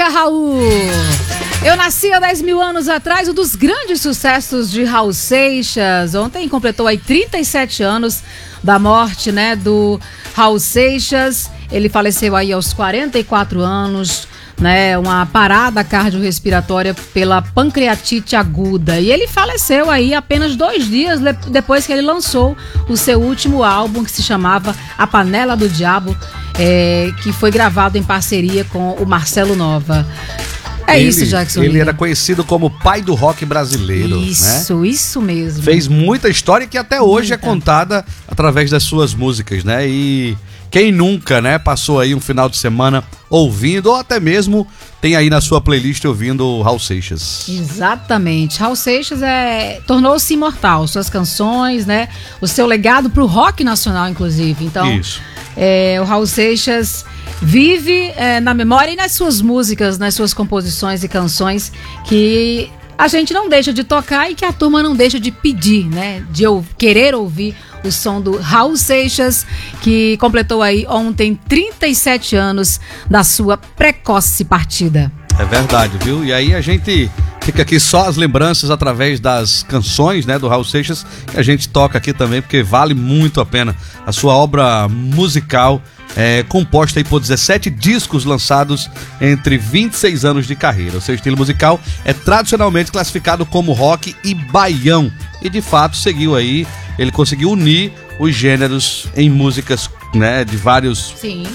dia, Raul! Eu nasci há 10 mil anos atrás, um dos grandes sucessos de Raul Seixas. Ontem completou aí 37 anos da morte, né, do Raul Seixas. Ele faleceu aí aos 44 anos, né, uma parada cardiorrespiratória pela pancreatite aguda. E ele faleceu aí apenas 2 dias depois que ele lançou o seu último álbum, que se chamava A Panela do Diabo, que foi gravado em parceria com o Marcelo Nova. Isso, Jackson. Ele era conhecido como pai do rock brasileiro. Isso mesmo. Fez muita história que até hoje é contada através das suas músicas, né? E quem nunca, né, passou aí um final de semana ouvindo, ou até mesmo tem aí na sua playlist ouvindo o Raul Seixas. Exatamente. Raul Seixas tornou-se imortal. Suas canções, né? O seu legado pro rock nacional, inclusive. Então, isso. O Raul Seixas vive na memória e nas suas músicas, nas suas composições e canções que a gente não deixa de tocar e que a turma não deixa de pedir, né? De querer ouvir o som do Raul Seixas, que completou aí ontem 37 anos da sua precoce partida. É verdade, viu? E aí a gente fica aqui só as lembranças através das canções, né, do Raul Seixas, que a gente toca aqui também, porque vale muito a pena. A sua obra musical composta aí por 17 discos lançados entre 26 anos de carreira. O seu estilo musical é tradicionalmente classificado como rock e baião. E de fato seguiu aí, ele conseguiu unir os gêneros em músicas, né, de vários,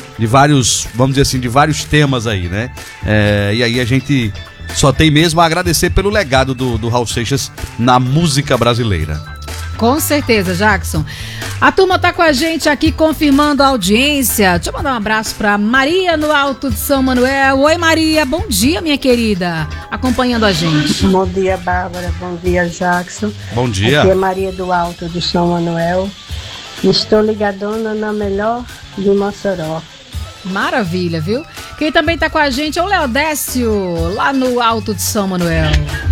vamos dizer assim, de vários temas aí, né? E aí a gente só tem mesmo a agradecer pelo legado do Raul Seixas na música brasileira. Com certeza, Jackson. A turma tá com a gente aqui confirmando a audiência. Deixa eu mandar um abraço pra Maria no Alto de São Manuel. Oi, Maria, bom dia, minha querida, acompanhando a gente. Bom dia, Bárbara, bom dia, Jackson. Bom dia. Aqui é Maria do Alto de São Manuel. Estou ligadona na melhor de Mossoró. Maravilha, viu? Quem também tá com a gente é o Leodécio, lá no Alto de São Manuel.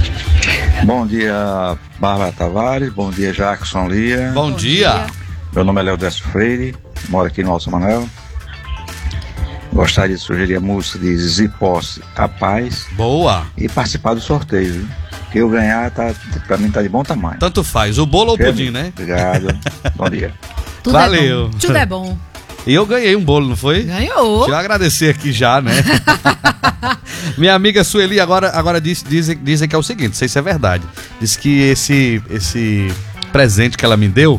Bom dia, Bárbara Tavares. Bom dia, Jackson Lia. Bom dia. Meu nome é Leodécio Freire, moro aqui no Alto São Manuel. Gostaria de sugerir a música de Zizi Posse, A Paz. Boa. E participar do sorteio, viu? Que eu ganhar, pra mim tá de bom tamanho. Tanto faz, o bolo ou o pudim, né? Obrigado, bom dia. Tudo valeu. É bom. Tudo é bom. E eu ganhei um bolo, não foi? Ganhou. Deixa eu agradecer aqui já, né? Minha amiga Sueli agora dizem que é o seguinte, não sei se é verdade. Diz que esse presente que ela me deu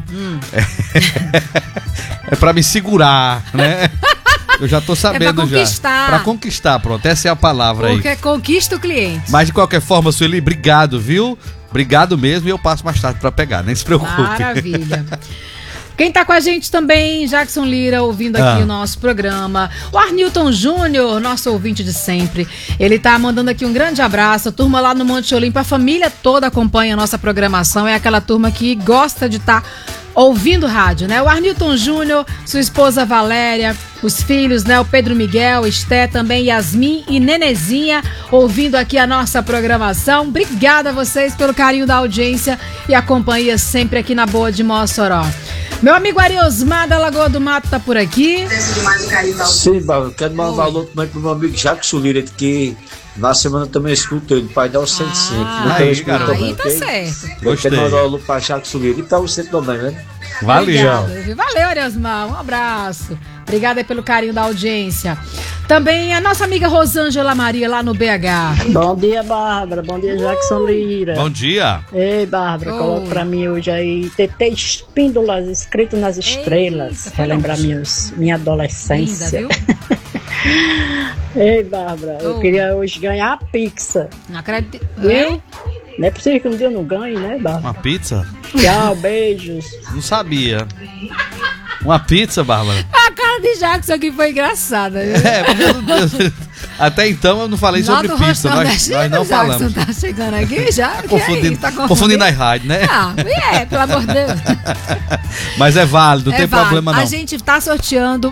é pra me segurar, né? Eu já tô sabendo já. Pra conquistar, pronto. Essa é a palavra aí. Porque conquista o cliente. Mas de qualquer forma, Sueli, obrigado, viu? Obrigado mesmo, e eu passo mais tarde pra pegar, nem se preocupe. Maravilha. Quem tá com a gente também, Jackson Lira, ouvindo aqui o nosso programa. O Arnilton Júnior, nosso ouvinte de sempre. Ele tá mandando aqui um grande abraço. A turma lá no Monte Olimpo, a família toda acompanha a nossa programação. É aquela turma que gosta de estar ouvindo rádio, né? O Arnilton Júnior, sua esposa Valéria, os filhos, né? O Pedro Miguel, Esté, também Yasmin e Nenezinha, ouvindo aqui a nossa programação. Obrigada a vocês pelo carinho da audiência e a companhia sempre aqui na Boa de Mossoró. Meu amigo Ariosmar da Lagoa do Mato tá por aqui. Sim, Bárbara, quero mandar um valor também pro meu amigo Jackson Lira, que na semana também escuto ele, pai dá o 105. Aí tá certo. Eu quero mandar um valor pra Jackson Lira e pra você também, né? Valeu. Valeu, Ariosmar. Um abraço. Obrigada aí pelo carinho da audiência. Também a nossa amiga Rosângela Maria, lá no BH. Bom dia, Bárbara. Bom dia, Jackson Lira. Bom dia. Ei, Bárbara, coloca pra mim hoje aí TT Espíndolas escrito nas estrelas. Relembrar minha adolescência. Linda, viu? Ei, Bárbara, eu queria hoje ganhar a pizza. Não acredito. Não é possível que um dia eu não ganhe, né, Bárbara? Uma pizza? Tchau, beijos. Não sabia. Uma pizza, Bárbara? A cara de Jackson aqui foi engraçada. Até então eu não falei sobre pizza. Nós não falamos. Tá chegando aqui já? Confundindo as rádios, né? Pelo amor de Deus. Mas é válido, não tem problema não. A gente tá sorteando